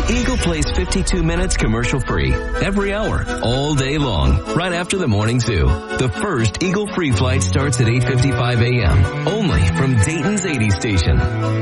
Eagle plays 52 minutes commercial free every hour, all day long, right after the morning zoo. The first Eagle free flight starts at 8:55 a.m. only from Dayton's 80 station.